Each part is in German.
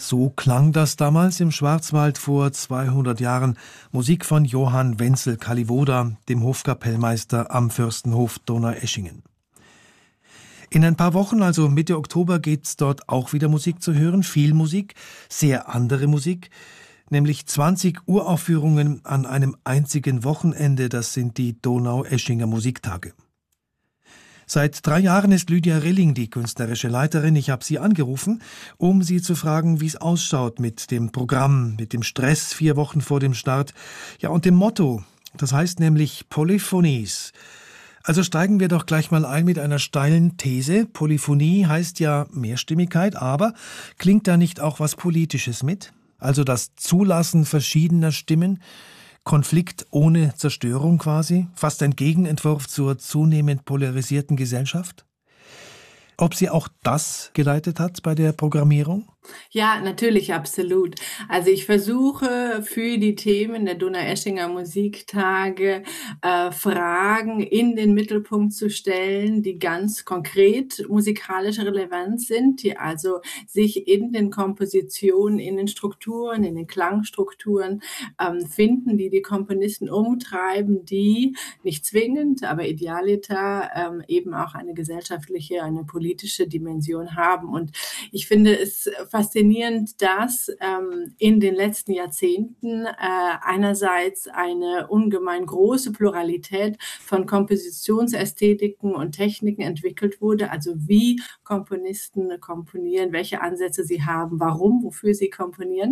So klang das damals im Schwarzwald vor 200 Jahren. Musik von Johann Wenzel Kalliwoda, dem Hofkapellmeister am Fürstenhof Donaueschingen. In ein paar Wochen, also Mitte Oktober, gibt's dort auch wieder Musik zu hören. Viel Musik, sehr andere Musik. Nämlich 20 Uraufführungen an einem einzigen Wochenende. Das sind die Donaueschinger Musiktage. Seit 3 Jahren ist Lydia Rilling die künstlerische Leiterin. Ich habe sie angerufen, um sie zu fragen, wie es ausschaut mit dem Programm, mit dem Stress 4 Wochen vor dem Start. Ja, und dem Motto. Das heißt nämlich Polyphonies. Also steigen wir doch gleich mal ein mit einer steilen These. Polyphonie heißt ja Mehrstimmigkeit, aber klingt da nicht auch was Politisches mit? Also das Zulassen verschiedener Stimmen? Konflikt ohne Zerstörung quasi? Fast ein Gegenentwurf zur zunehmend polarisierten Gesellschaft? Ob sie auch das geleitet hat bei der Programmierung? Ja, natürlich, absolut. Also ich versuche für die Themen der Donaueschinger Musiktage Fragen in den Mittelpunkt zu stellen, die ganz konkret musikalisch relevant sind, die also sich in den Kompositionen, in den Strukturen, in den Klangstrukturen finden, die die Komponisten umtreiben, die nicht zwingend, aber idealiter eben auch eine gesellschaftliche, eine politische Dimension haben. Und ich finde es faszinierend, dass in den letzten Jahrzehnten einerseits eine ungemein große Pluralität von Kompositionsästhetiken und Techniken entwickelt wurde, also wie Komponisten komponieren, welche Ansätze sie haben, warum, wofür sie komponieren.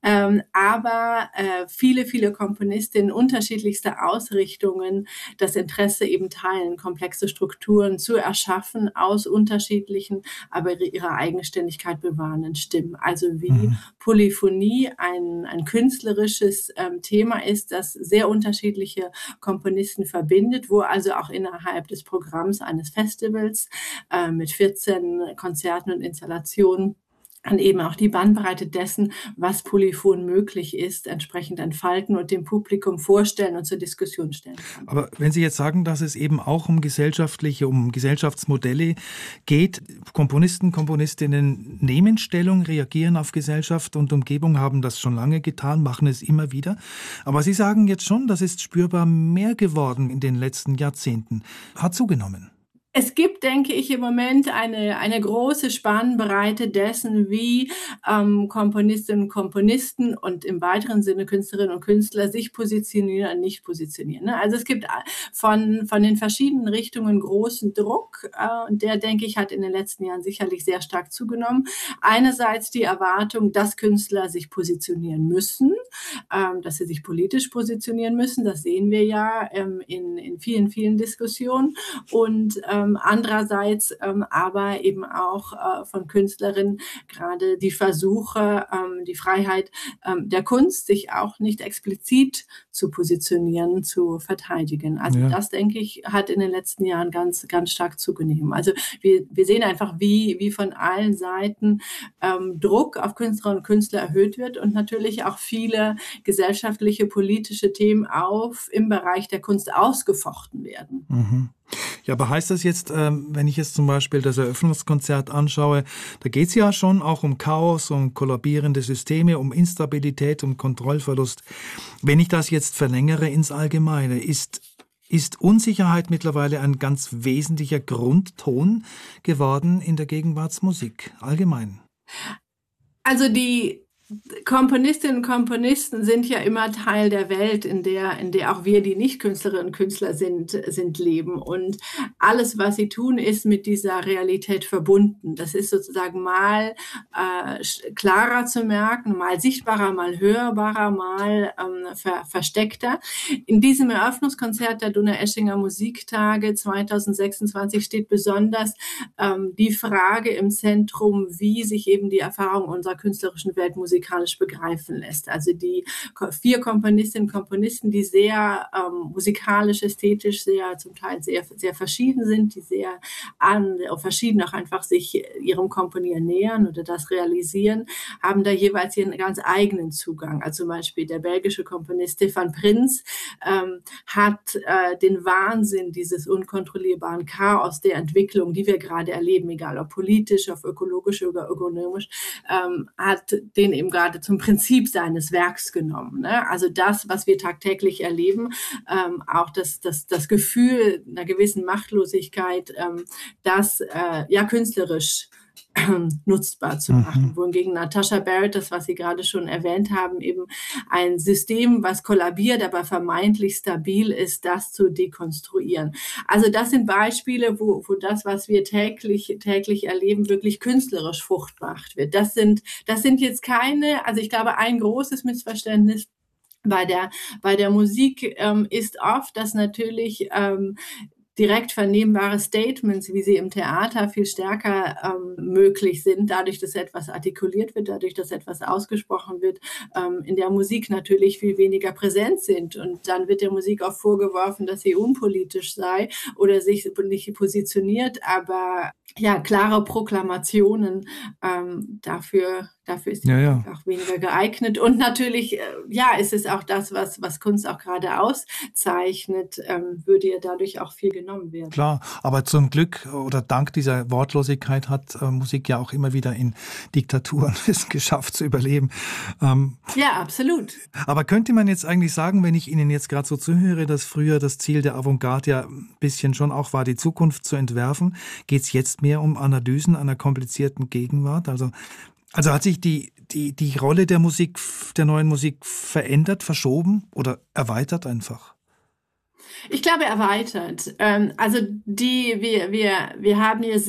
Aber viele Komponistinnen unterschiedlichster Ausrichtungen das Interesse eben teilen, komplexe Strukturen zu erschaffen aus unterschiedlichen, aber ihre Eigenständigkeit bewahrenden Stimmen. Also wie Polyphonie ein künstlerisches Thema ist, das sehr unterschiedliche Komponisten verbindet, wo also auch innerhalb des Programms eines Festivals mit 14 Konzerten und Installationen und eben auch die Bandbreite dessen, was polyphon möglich ist, entsprechend entfalten und dem Publikum vorstellen und zur Diskussion stellen kann. Aber wenn Sie jetzt sagen, dass es eben auch um Gesellschaftsmodelle geht, Komponisten, Komponistinnen nehmen Stellung, reagieren auf Gesellschaft und Umgebung, haben das schon lange getan, machen es immer wieder. Aber Sie sagen jetzt schon, das ist spürbar mehr geworden in den letzten Jahrzehnten, hat zugenommen. Es gibt, denke ich, im Moment eine große Spannbreite dessen, wie Komponistinnen und Komponisten und im weiteren Sinne Künstlerinnen und Künstler sich positionieren und nicht positionieren. Ne? Also es gibt von den verschiedenen Richtungen großen Druck und der, denke ich, hat in den letzten Jahren sicherlich sehr stark zugenommen. Einerseits die Erwartung, dass Künstler sich positionieren müssen, dass sie sich politisch positionieren müssen. Das sehen wir ja in vielen Diskussionen und andererseits aber eben auch von Künstlerinnen gerade die Versuche, die Freiheit der Kunst, sich auch nicht explizit zu positionieren, zu verteidigen. Also das, denke ich, hat in den letzten Jahren ganz stark zugenommen. Also wir sehen einfach, wie von allen Seiten Druck auf Künstlerinnen und Künstler erhöht wird und natürlich auch viele gesellschaftliche, politische Themen im Bereich der Kunst ausgefochten werden. Mhm. Ja, aber heißt das jetzt, wenn ich jetzt zum Beispiel das Eröffnungskonzert anschaue, da geht es ja schon auch um Chaos, um kollabierende Systeme, um Instabilität, um Kontrollverlust. Wenn ich das jetzt verlängere ins Allgemeine, ist Unsicherheit mittlerweile ein ganz wesentlicher Grundton geworden in der Gegenwartsmusik allgemein? Also die Komponistinnen und Komponisten sind ja immer Teil der Welt, in der auch wir, die nicht Künstlerinnen und Künstler sind, leben. Und alles, was sie tun, ist mit dieser Realität verbunden. Das ist sozusagen mal klarer zu merken, mal sichtbarer, mal hörbarer, mal versteckter. In diesem Eröffnungskonzert der Donaueschinger Musiktage 2026 steht besonders die Frage im Zentrum, wie sich eben die Erfahrung unserer künstlerischen Weltmusik musikalisch begreifen lässt. Also die 4 Komponistinnen und Komponisten, die sehr musikalisch, ästhetisch zum Teil sehr, sehr verschieden sind, die sehr verschieden auch einfach sich ihrem Komponieren nähern oder das realisieren, haben da jeweils ihren ganz eigenen Zugang. Also zum Beispiel der belgische Komponist Stefan Prinz hat den Wahnsinn dieses unkontrollierbaren Chaos der Entwicklung, die wir gerade erleben, egal ob politisch, ob ökologisch oder ökonomisch, hat den eben gerade zum Prinzip seines Werks genommen. Ne? Also das, was wir tagtäglich erleben, auch das Gefühl einer gewissen Machtlosigkeit, das ja künstlerisch nutzbar zu machen. Wohingegen Natasha Barrett, das, was Sie gerade schon erwähnt haben, eben ein System, was kollabiert, aber vermeintlich stabil ist, das zu dekonstruieren. Also das sind Beispiele, wo das, was wir täglich erleben, wirklich künstlerisch Frucht gemacht wird. Das sind jetzt keine, also ich glaube, ein großes Missverständnis bei der Musik ist oft, dass natürlich direkt vernehmbare Statements, wie sie im Theater viel stärker möglich sind, dadurch, dass etwas artikuliert wird, dadurch, dass etwas ausgesprochen wird, in der Musik natürlich viel weniger präsent sind. Und dann wird der Musik auch vorgeworfen, dass sie unpolitisch sei oder sich nicht positioniert, aber ja, klare Proklamationen, dafür ist die Musik auch weniger geeignet. Und natürlich, ist es auch das, was Kunst auch gerade auszeichnet, würde ja dadurch auch viel genommen werden. Klar, aber zum Glück oder dank dieser Wortlosigkeit hat Musik ja auch immer wieder in Diktaturen es geschafft zu überleben. Ja, absolut. Aber könnte man jetzt eigentlich sagen, wenn ich Ihnen jetzt gerade so zuhöre, dass früher das Ziel der Avantgarde ja ein bisschen schon auch war, die Zukunft zu entwerfen, geht es jetzt mehr um Analysen einer komplizierten Gegenwart? Also hat sich die Rolle der Musik, der neuen Musik verändert, verschoben oder erweitert einfach? Ich glaube, erweitert. Also wir haben hier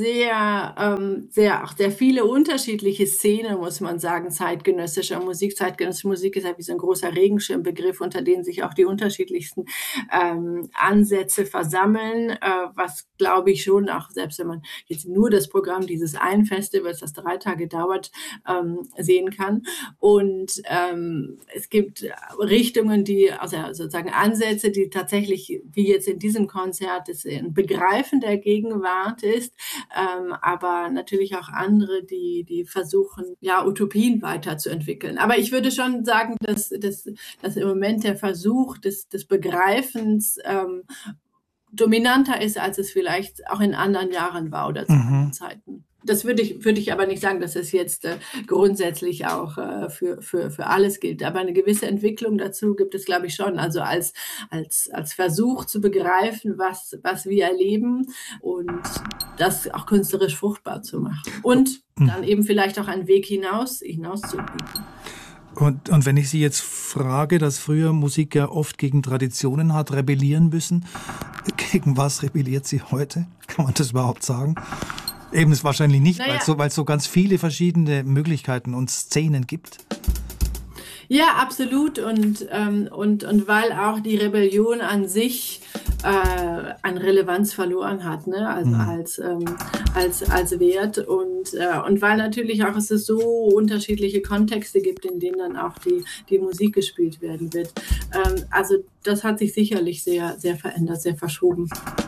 sehr viele unterschiedliche Szenen, muss man sagen, zeitgenössischer Musik. Zeitgenössische Musik ist ja wie so ein großer Regenschirmbegriff, unter denen sich auch die unterschiedlichsten Ansätze versammeln, was, glaube ich, schon auch, selbst wenn man jetzt nur das Programm dieses einen Festivals, das 3 Tage dauert, sehen kann. Und es gibt Richtungen, also sozusagen Ansätze, die tatsächlich, wie jetzt in diesem Konzert, es ein Begreifen der Gegenwart ist, aber natürlich auch andere, die versuchen, ja, Utopien weiterzuentwickeln. Aber ich würde schon sagen, dass im Moment der Versuch des Begreifens dominanter ist, als es vielleicht auch in anderen Jahren war oder zu anderen Zeiten. Das würde ich aber nicht sagen, dass es jetzt grundsätzlich auch für alles gilt. Aber eine gewisse Entwicklung dazu gibt es, glaube ich, schon. Also als Versuch zu begreifen, was wir erleben und das auch künstlerisch fruchtbar zu machen. Und dann eben vielleicht auch einen Weg hinaus zu bieten. Und wenn ich Sie jetzt frage, dass früher Musik ja oft gegen Traditionen hat rebellieren müssen, gegen was rebelliert sie heute? Kann man das überhaupt sagen? Eben ist wahrscheinlich nicht, weil es so ganz viele verschiedene Möglichkeiten und Szenen gibt. Ja, absolut. Und weil auch die Rebellion an sich an Relevanz verloren hat, ne? als Wert. Und weil natürlich auch es so unterschiedliche Kontexte gibt, in denen dann auch die Musik gespielt werden wird. Also das hat sich sicherlich sehr, sehr verändert, sehr verschoben.